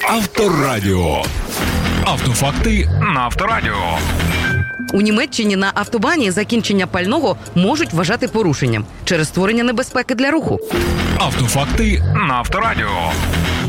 Авторадіо. Автофакти на Авторадіо. У Німеччині на автобані закінчення пального можуть вважати порушенням через створення небезпеки для руху. Автофакти на Авторадіо.